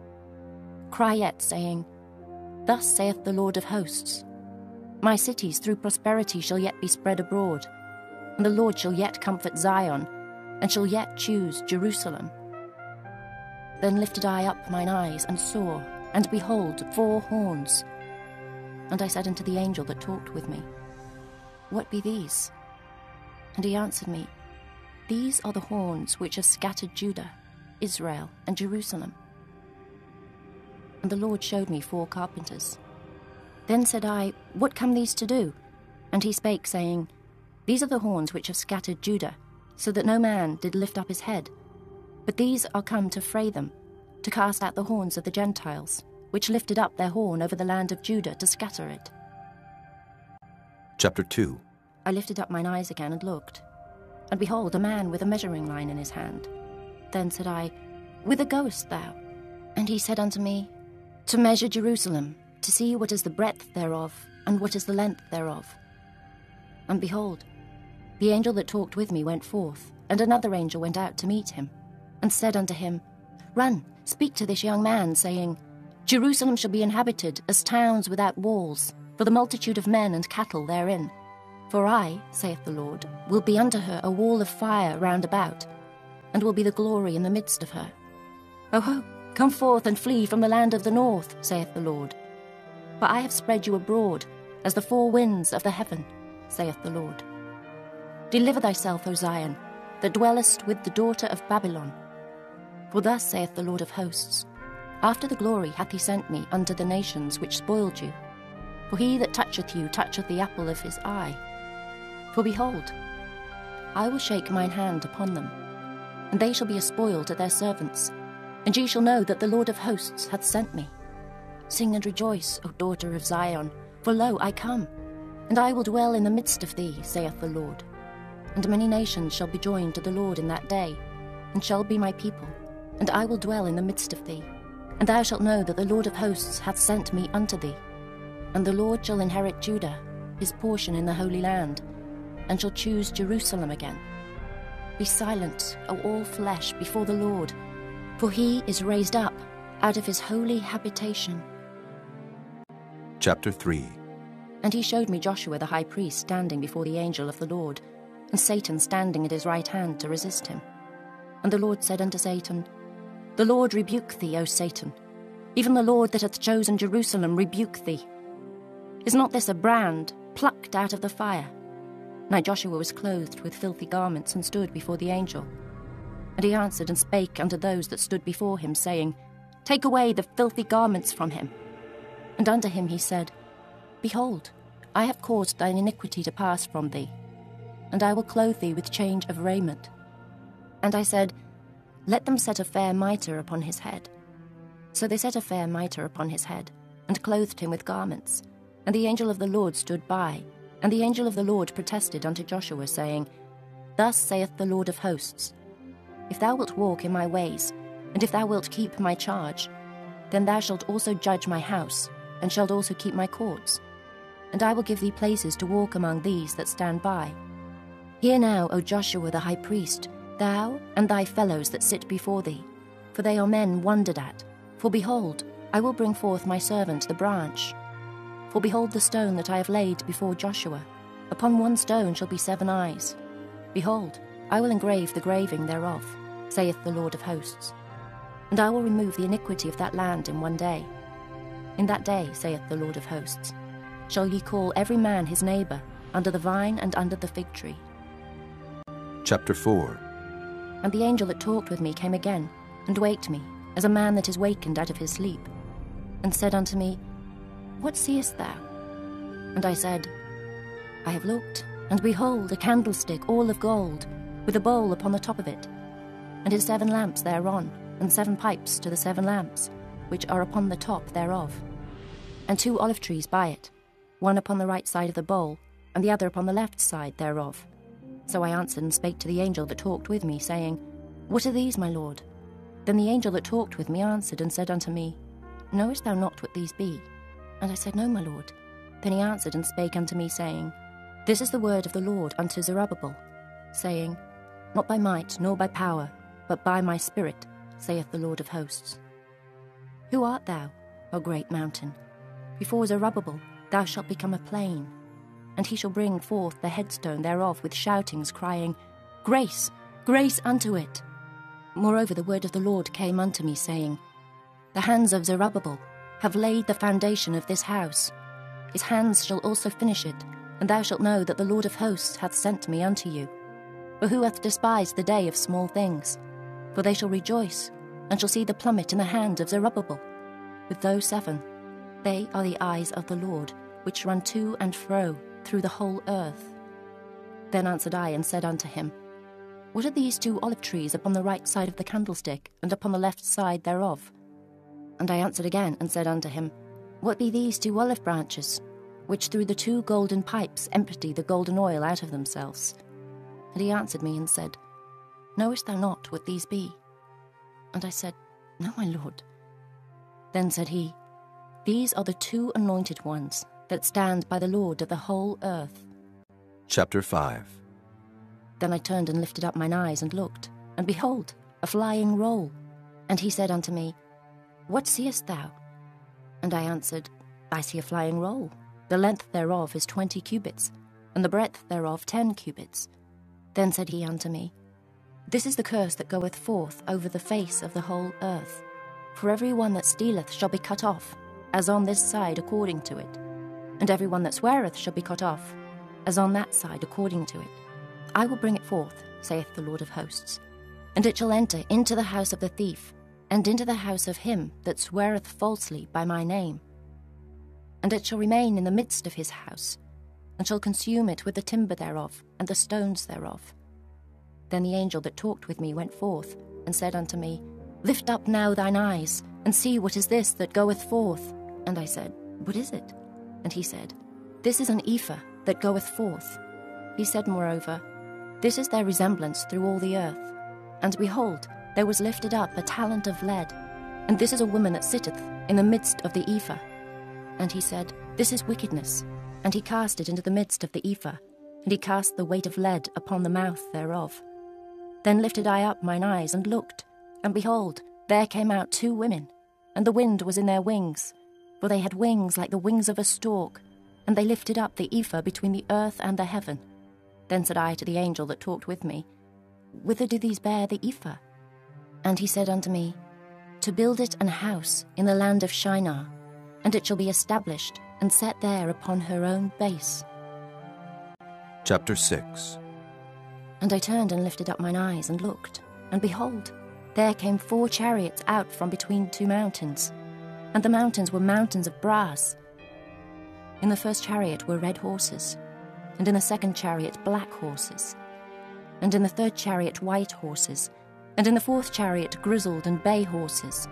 Cry yet, saying, Thus saith the Lord of hosts, My cities through prosperity shall yet be spread abroad, and the Lord shall yet comfort Zion, and shall yet choose Jerusalem. Then lifted I up mine eyes, and saw, and behold, four horns. And I said unto the angel that talked with me, What be these? And he answered me, These are the horns which have scattered Judah, Israel, and Jerusalem. And the Lord showed me four carpenters. Then said I, What come these to do? And he spake, saying, These are the horns which have scattered Judah, so that no man did lift up his head. But these are come to fray them, to cast out the horns of the Gentiles, which lifted up their horn over the land of Judah to scatter it. Chapter two. I lifted up mine eyes again and looked, and behold, a man with a measuring line in his hand. Then said I, Whither goest thou? And he said unto me, To measure Jerusalem, to see what is the breadth thereof, and what is the length thereof. And behold, the angel that talked with me went forth, and another angel went out to meet him, and said unto him, Run, speak to this young man, saying, Jerusalem shall be inhabited as towns without walls, for the multitude of men and cattle therein. For I, saith the Lord, will be unto her a wall of fire round about, and will be the glory in the midst of her. O ho, come forth and flee from the land of the north, saith the Lord. For I have spread you abroad as the four winds of the heaven, saith the Lord. Deliver thyself, O Zion, that dwellest with the daughter of Babylon. For thus saith the Lord of hosts, after the glory hath he sent me unto the nations which spoiled you. For he that toucheth you toucheth the apple of his eye. For behold, I will shake mine hand upon them, and they shall be a spoil to their servants, and ye shall know that the Lord of hosts hath sent me. Sing and rejoice, O daughter of Zion, for lo, I come, and I will dwell in the midst of thee, saith the Lord. And many nations shall be joined to the Lord in that day, and shall be my people, and I will dwell in the midst of thee. And thou shalt know that the Lord of hosts hath sent me unto thee. And the Lord shall inherit Judah, his portion in the Holy Land, and shall choose Jerusalem again. Be silent, O all flesh, before the Lord, for he is raised up out of his holy habitation. Chapter three. And he showed me Joshua the high priest standing before the angel of the Lord, and Satan standing at his right hand to resist him. And the Lord said unto Satan, The Lord rebuke thee, O Satan. Even the Lord that hath chosen Jerusalem rebuke thee. Is not this a brand plucked out of the fire? Now Joshua was clothed with filthy garments, and stood before the angel. And he answered and spake unto those that stood before him, saying, Take away the filthy garments from him. And unto him he said, Behold, I have caused thine iniquity to pass from thee, and I will clothe thee with change of raiment. And I said, Let them set a fair mitre upon his head. So they set a fair mitre upon his head, and clothed him with garments. And the angel of the Lord stood by, and the angel of the Lord protested unto Joshua, saying, Thus saith the Lord of hosts, If thou wilt walk in my ways, and if thou wilt keep my charge, then thou shalt also judge my house, and shalt also keep my courts. And I will give thee places to walk among these that stand by. Hear now, O Joshua the high priest, thou and thy fellows that sit before thee, for they are men wondered at. For behold, I will bring forth my servant the branch. For behold the stone that I have laid before Joshua. Upon one stone shall be seven eyes. Behold, I will engrave the graving thereof, saith the Lord of hosts. And I will remove the iniquity of that land in one day. In that day, saith the Lord of hosts, shall ye call every man his neighbour, under the vine and under the fig tree. Chapter four. And the angel that talked with me came again, and waked me, as a man that is wakened out of his sleep, and said unto me, What seest thou? And I said, I have looked, and behold, a candlestick all of gold, with a bowl upon the top of it, and his seven lamps thereon, and seven pipes to the seven lamps, which are upon the top thereof, and two olive trees by it, one upon the right side of the bowl, and the other upon the left side thereof. So I answered and spake to the angel that talked with me, saying, What are these, my lord? Then the angel that talked with me answered and said unto me, Knowest thou not what these be? And I said, No, my lord. Then he answered and spake unto me, saying, This is the word of the Lord unto Zerubbabel, saying, Not by might nor by power, but by my spirit, saith the Lord of hosts. Who art thou, O great mountain? Before Zerubbabel thou shalt become a plain, and he shall bring forth the headstone thereof with shoutings, crying, Grace, grace unto it. Moreover the word of the Lord came unto me, saying, The hands of Zerubbabel have laid the foundation of this house. His hands shall also finish it, and thou shalt know that the Lord of hosts hath sent me unto you. For who hath despised the day of small things? For they shall rejoice, and shall see the plummet in the hand of Zerubbabel. With those seven, they are the eyes of the Lord, which run to and fro through the whole earth. Then answered I and said unto him, What are these two olive trees upon the right side of the candlestick, and upon the left side thereof? And I answered again and said unto him, What be these two olive branches, which through the two golden pipes empty the golden oil out of themselves? And he answered me and said, Knowest thou not what these be? And I said, No, my lord. Then said he, These are the two anointed ones that stand by the Lord of the whole earth. Chapter five. Then I turned and lifted up mine eyes and looked, and behold, a flying roll. And he said unto me, What seest thou? And I answered, I see a flying roll. The length thereof is twenty cubits, and the breadth thereof ten cubits. Then said he unto me, This is the curse that goeth forth over the face of the whole earth. For every one that stealeth shall be cut off, as on this side according to it. And every one that sweareth shall be cut off, as on that side according to it. I will bring it forth, saith the Lord of hosts. And it shall enter into the house of the thief, and into the house of him that sweareth falsely by my name. And it shall remain in the midst of his house, and shall consume it with the timber thereof, and the stones thereof. Then the angel that talked with me went forth, and said unto me, Lift up now thine eyes, and see what is this that goeth forth. And I said, What is it? And he said, This is an ephah that goeth forth. He said moreover, This is their resemblance through all the earth. And behold, there was lifted up a talent of lead, and this is a woman that sitteth in the midst of the ephah. And he said, This is wickedness. And he cast it into the midst of the ephah, and he cast the weight of lead upon the mouth thereof. Then lifted I up mine eyes, and looked, and behold, there came out two women, and the wind was in their wings, for they had wings like the wings of a stork, and they lifted up the ephah between the earth and the heaven. Then said I to the angel that talked with me, Whither do these bear the ephah? And he said unto me, To build it an house in the land of Shinar, and it shall be established and set there upon her own base. Chapter six. And I turned and lifted up mine eyes and looked, and behold, there came four chariots out from between two mountains, and the mountains were mountains of brass. In the first chariot were red horses, and in the second chariot black horses, and in the third chariot white horses, and in the fourth chariot grizzled and bay horses.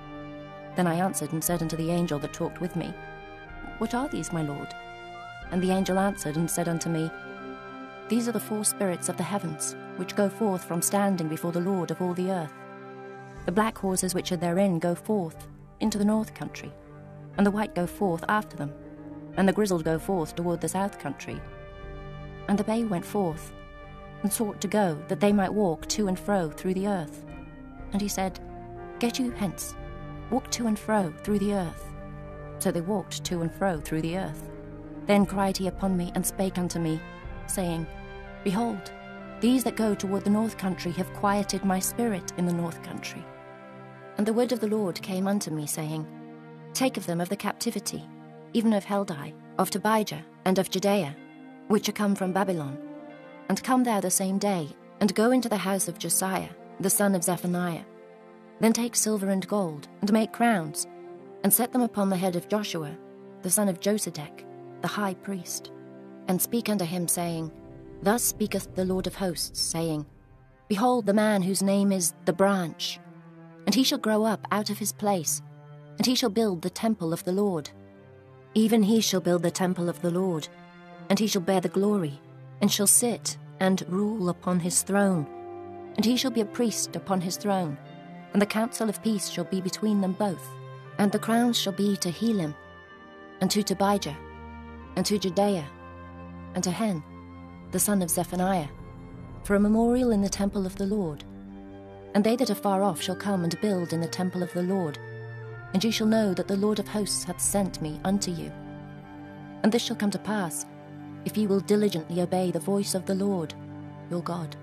Then I answered and said unto the angel that talked with me, What are these, my lord? And the angel answered and said unto me, These are the four spirits of the heavens, which go forth from standing before the Lord of all the earth. The black horses which are therein go forth into the north country, and the white go forth after them, and the grizzled go forth toward the south country. And the bay went forth, and sought to go, that they might walk to and fro through the earth. And he said, Get you hence, walk to and fro through the earth. So they walked to and fro through the earth. Then cried he upon me, and spake unto me, saying, Behold, these that go toward the north country have quieted my spirit in the north country. And the word of the Lord came unto me, saying, Take of them of the captivity, even of Heldai, of Tobijah, and of Judea, which are come from Babylon. And come thou the same day, and go into the house of Josiah, the son of Zephaniah. Then take silver and gold, and make crowns, and set them upon the head of Joshua, the son of Josedech, the high priest. And speak unto him, saying, Thus speaketh the Lord of hosts, saying, Behold the man whose name is the Branch, and he shall grow up out of his place, and he shall build the temple of the Lord. Even he shall build the temple of the Lord, and he shall bear the glory, and shall sit and rule upon his throne. And he shall be a priest upon his throne, and the counsel of peace shall be between them both. And the crowns shall be to Helam, and to Tobijah, and to Judea, and to Hen, the son of Zephaniah, for a memorial in the temple of the Lord. And they that are far off shall come and build in the temple of the Lord, and ye shall know that the Lord of hosts hath sent me unto you. And this shall come to pass, if ye will diligently obey the voice of the Lord, your God.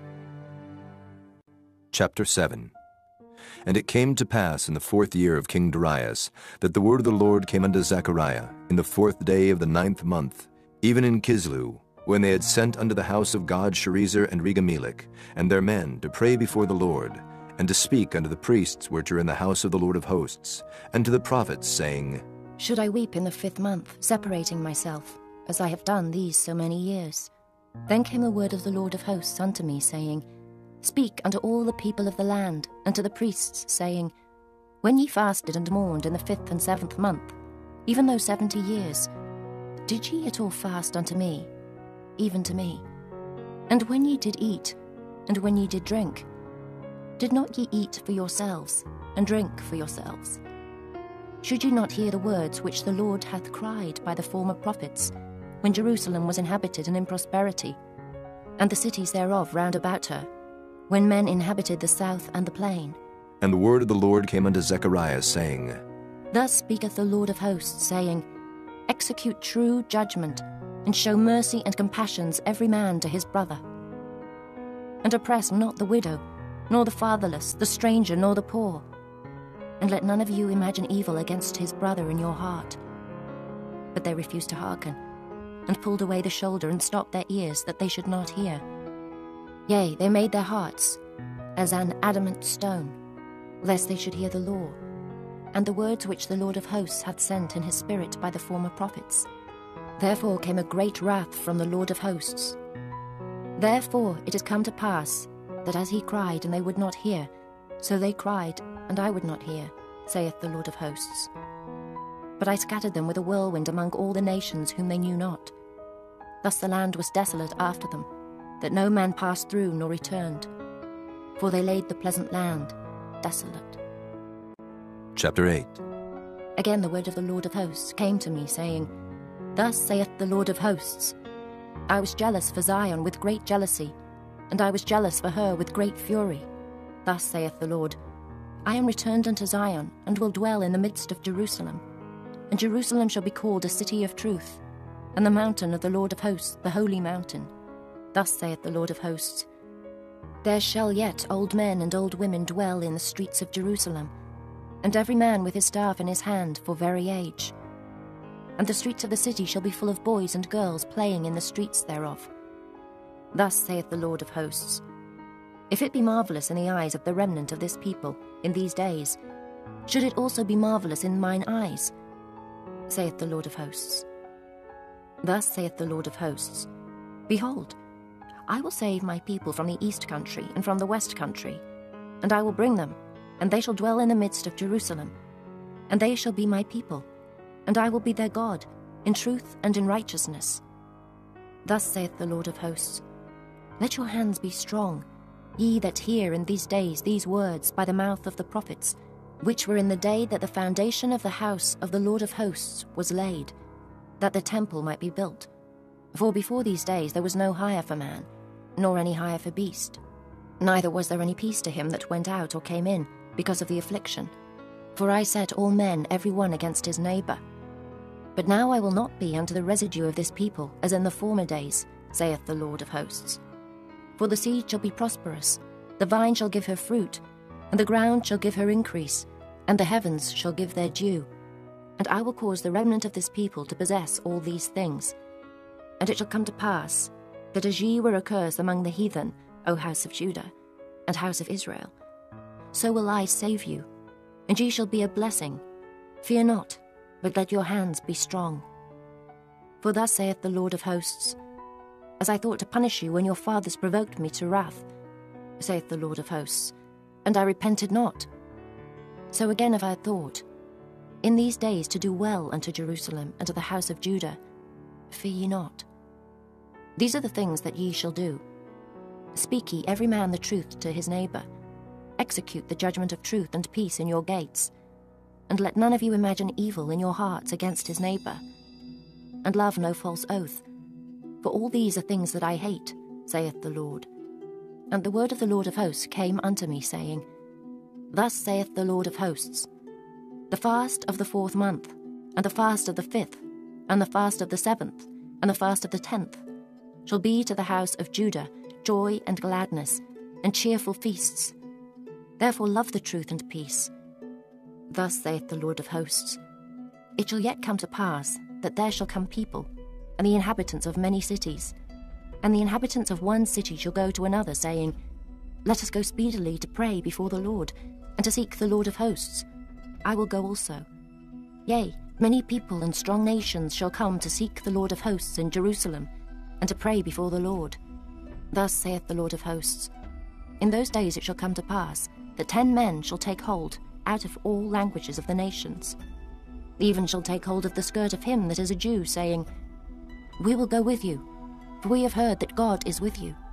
Chapter seven. And it came to pass in the fourth year of King Darius, that the word of the Lord came unto Zechariah in the fourth day of the ninth month, even in Kislu, when they had sent unto the house of God Sherezer and Regamelech, and their men, to pray before the Lord, and to speak unto the priests which are in the house of the Lord of hosts, and to the prophets, saying, Should I weep in the fifth month, separating myself, as I have done these so many years? Then came the word of the Lord of hosts unto me, saying, Speak unto all the people of the land, and to the priests, saying, When ye fasted and mourned in the fifth and seventh month, even though seventy years, did ye at all fast unto me, even to me? And when ye did eat, and when ye did drink, did not ye eat for yourselves, and drink for yourselves? Should ye not hear the words which the Lord hath cried by the former prophets, when Jerusalem was inhabited and in prosperity, and the cities thereof round about her, when men inhabited the south and the plain? And the word of the Lord came unto Zechariah, saying, Thus speaketh the Lord of hosts, saying, Execute true judgment, and show mercy and compassions every man to his brother. And oppress not the widow, nor the fatherless, the stranger, nor the poor. And let none of you imagine evil against his brother in your heart. But they refused to hearken, and pulled away the shoulder, and stopped their ears, that they should not hear. Yea, they made their hearts as an adamant stone, lest they should hear the law, and the words which the Lord of hosts hath sent in his spirit by the former prophets. Therefore came a great wrath from the Lord of hosts. Therefore it is come to pass, that as he cried, and they would not hear, so they cried, and I would not hear, saith the Lord of hosts. But I scattered them with a whirlwind among all the nations whom they knew not. Thus the land was desolate after them, that no man passed through nor returned. For they laid the pleasant land desolate. Chapter eight. Again the word of the Lord of hosts came to me, saying, Thus saith the Lord of hosts, I was jealous for Zion with great jealousy, and I was jealous for her with great fury. Thus saith the Lord, I am returned unto Zion, and will dwell in the midst of Jerusalem. And Jerusalem shall be called a city of truth, and the mountain of the Lord of hosts, the holy mountain. Thus saith the Lord of hosts, There shall yet old men and old women dwell in the streets of Jerusalem, and every man with his staff in his hand for very age. And the streets of the city shall be full of boys and girls playing in the streets thereof. Thus saith the Lord of hosts, If it be marvellous in the eyes of the remnant of this people in these days, should it also be marvellous in mine eyes, saith the Lord of hosts. Thus saith the Lord of hosts, Behold, I will save my people from the east country and from the west country, and I will bring them, and they shall dwell in the midst of Jerusalem, and they shall be my people, and I will be their God, in truth and in righteousness. Thus saith the Lord of hosts, Let your hands be strong, ye that hear in these days these words by the mouth of the prophets, which were in the day that the foundation of the house of the Lord of hosts was laid, that the temple might be built. For before these days there was no hire for man, nor any hire for beast. Neither was there any peace to him that went out or came in, because of the affliction. For I set all men every one against his neighbour. But now I will not be unto the residue of this people, as in the former days, saith the Lord of hosts. For the seed shall be prosperous, the vine shall give her fruit, and the ground shall give her increase, and the heavens shall give their dew. And I will cause the remnant of this people to possess all these things. And it shall come to pass, that as ye were a curse among the heathen, O house of Judah, and house of Israel, so will I save you, and ye shall be a blessing. Fear not, but let your hands be strong. For thus saith the Lord of hosts, As I thought to punish you when your fathers provoked me to wrath, saith the Lord of hosts, and I repented not, so again have I thought, in these days to do well unto Jerusalem and to the house of Judah. Fear ye not. These are the things that ye shall do. Speak ye every man the truth to his neighbour. Execute the judgment of truth and peace in your gates. And let none of you imagine evil in your hearts against his neighbour. And love no false oath. For all these are things that I hate, saith the Lord. And the word of the Lord of hosts came unto me, saying, Thus saith the Lord of hosts, The fast of the fourth month, and the fast of the fifth, and the fast of the seventh, and the fast of the tenth, shall be to the house of Judah joy and gladness, and cheerful feasts. Therefore love the truth and peace. Thus saith the Lord of hosts, It shall yet come to pass, that there shall come people, and the inhabitants of many cities, and the inhabitants of one city shall go to another, saying, Let us go speedily to pray before the Lord, and to seek the Lord of hosts. I will go also. Yea, many people and strong nations shall come to seek the Lord of hosts in Jerusalem, and to pray before the Lord. Thus saith the Lord of hosts, In those days it shall come to pass, that ten men shall take hold out of all languages of the nations, even shall take hold of the skirt of him that is a Jew, saying, We will go with you, for we have heard that God is with you.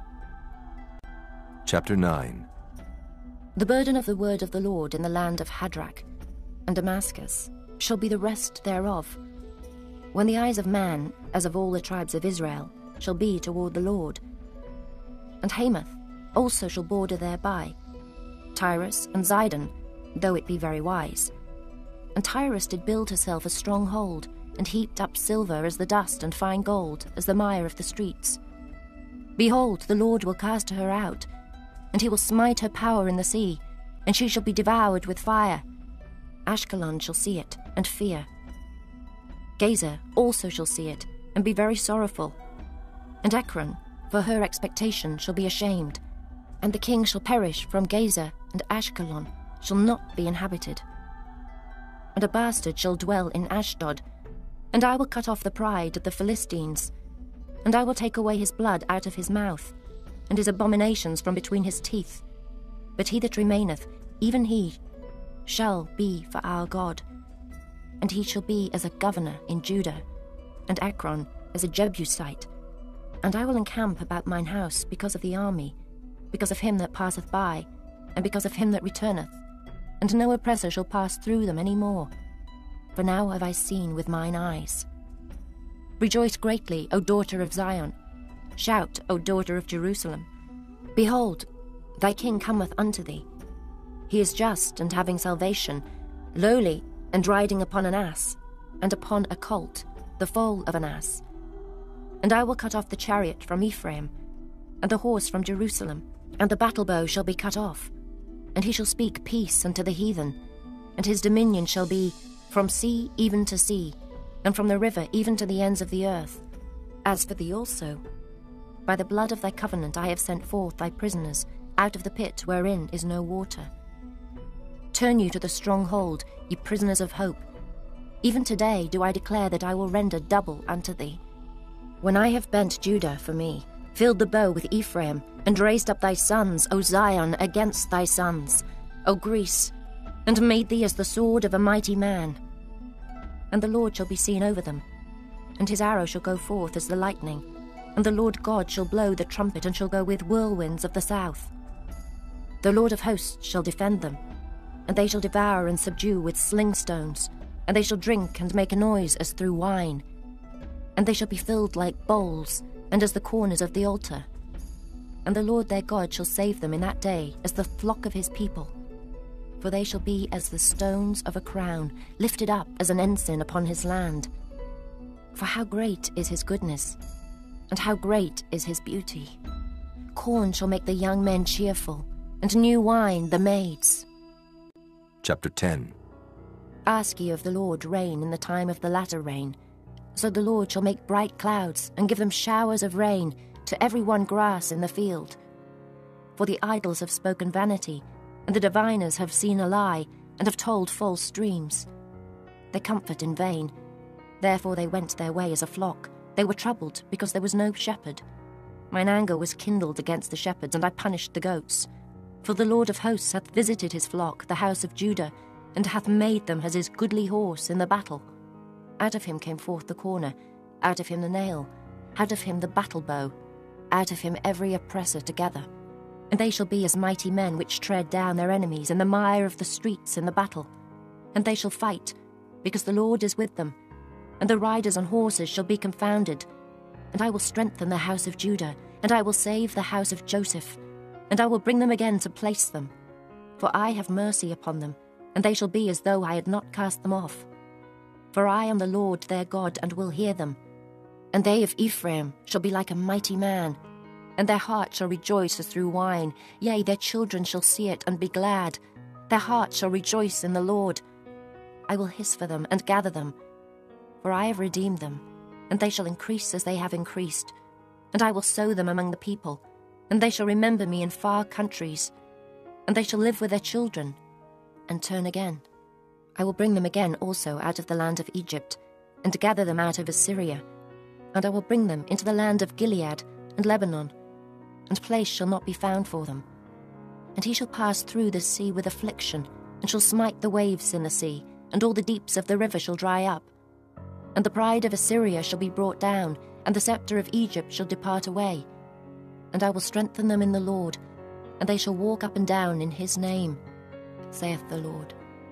Chapter nine. The burden of the word of the Lord in the land of Hadrach and Damascus shall be the rest thereof, when the eyes of man, as of all the tribes of Israel, shall be toward the Lord. And Hamath also shall border thereby, Tyrus and Zidon, though it be very wise, And Tyrus did build herself a stronghold, and heaped up silver as the dust, and fine gold as the mire of the streets. Behold, the Lord will cast her out, and he will smite her power in the sea, and she shall be devoured with fire. Ashkelon shall see it, and fear. Gazer also shall see it, and be very sorrowful. And Ekron, for her expectation, shall be ashamed. And the king shall perish from Gazer, and Ashkelon shall not be inhabited. And a bastard shall dwell in Ashdod, and I will cut off the pride of the Philistines, and I will take away his blood out of his mouth, and his abominations from between his teeth. But he that remaineth, even he, shall be for our God, and he shall be as a governor in Judah, and Ekron as a Jebusite. And I will encamp about mine house because of the army, because of him that passeth by, and because of him that returneth, and no oppressor shall pass through them any more. For now have I seen with mine eyes. Rejoice greatly, O daughter of Zion. Shout, O daughter of Jerusalem. Behold, thy king cometh unto thee. He is just and having salvation, lowly and riding upon an ass, and upon a colt, the foal of an ass. And I will cut off the chariot from Ephraim, and the horse from Jerusalem, and the battle bow shall be cut off. And he shall speak peace unto the heathen, and his dominion shall be from sea even to sea, and from the river even to the ends of the earth. As for thee also, by the blood of thy covenant I have sent forth thy prisoners out of the pit wherein is no water. Turn you to the stronghold, ye prisoners of hope. Even today do I declare that I will render double unto thee. When I have bent Judah for me, filled the bow with Ephraim, and raised up thy sons, O Zion, against thy sons, O Greece, and made thee as the sword of a mighty man. And the Lord shall be seen over them, and his arrow shall go forth as the lightning, and the Lord God shall blow the trumpet, and shall go with whirlwinds of the south. The Lord of hosts shall defend them, and they shall devour and subdue with sling stones, and they shall drink and make a noise as through wine. And they shall be filled like bowls, and as the corners of the altar. And the Lord their God shall save them in that day as the flock of his people. For they shall be as the stones of a crown, lifted up as an ensign upon his land. For how great is his goodness, and how great is his beauty! Corn shall make the young men cheerful, and new wine the maids. Chapter ten. Ask ye of the Lord rain in the time of the latter rain. So the Lord shall make bright clouds, and give them showers of rain, to every one grass in the field. For the idols have spoken vanity, and the diviners have seen a lie, and have told false dreams. They comfort in vain. Therefore they went their way as a flock. They were troubled, because there was no shepherd. Mine anger was kindled against the shepherds, and I punished the goats. For the Lord of hosts hath visited his flock, the house of Judah, and hath made them as his goodly horse in the battle. Out of him came forth the corner, out of him the nail, out of him the battle bow, out of him every oppressor together. And they shall be as mighty men which tread down their enemies in the mire of the streets in the battle. And they shall fight, because the Lord is with them, and the riders on horses shall be confounded. And I will strengthen the house of Judah, and I will save the house of Joseph, and I will bring them again to place them. For I have mercy upon them, and they shall be as though I had not cast them off. For I am the Lord their God, and will hear them. And they of Ephraim shall be like a mighty man, and their heart shall rejoice as through wine. Yea, their children shall see it and be glad. Their heart shall rejoice in the Lord. I will hiss for them and gather them, for I have redeemed them, and they shall increase as they have increased. And I will sow them among the people, and they shall remember me in far countries. And they shall live with their children, and turn again. I will bring them again also out of the land of Egypt, and gather them out of Assyria. And I will bring them into the land of Gilead and Lebanon, and place shall not be found for them. And he shall pass through the sea with affliction, and shall smite the waves in the sea, and all the deeps of the river shall dry up. And the pride of Assyria shall be brought down, and the scepter of Egypt shall depart away. And I will strengthen them in the Lord, and they shall walk up and down in his name, saith the Lord.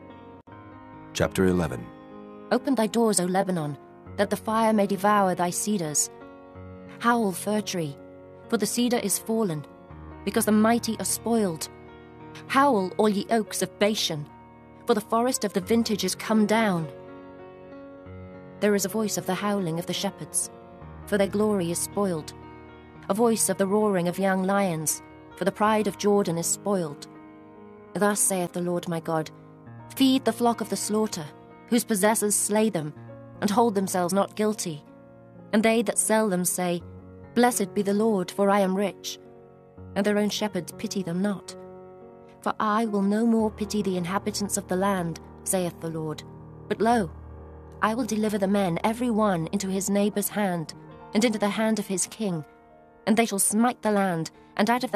Chapter eleven. Open thy doors, O Lebanon, that the fire may devour thy cedars. Howl, fir tree, for the cedar is fallen, because the mighty are spoiled. Howl, all ye oaks of Bashan, for the forest of the vintage is come down. There is a voice of the howling of the shepherds, for their glory is spoiled, a voice of the roaring of young lions, for the pride of Jordan is spoiled. Thus saith the Lord my God, feed the flock of the slaughter, whose possessors slay them, and hold themselves not guilty. And they that sell them say, Blessed be the Lord, for I am rich. And their own shepherds pity them not. For I will no more pity the inhabitants of the land, saith the Lord. But lo, I will deliver the men every one into his neighbour's hand, and into the hand of his king. And they shall smite the land, and out of the